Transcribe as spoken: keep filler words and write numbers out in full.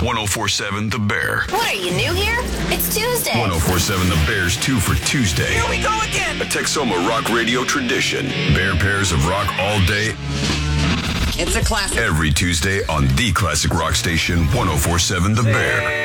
ten forty-seven The Bear. What, are you new here? It's Tuesday. ten forty-seven The Bear's two for Tuesday. Here we go again. A Texoma rock radio tradition. Bear pairs of rock all day. It's a classic. Every Tuesday on the classic rock station, ten forty-seven The Bear.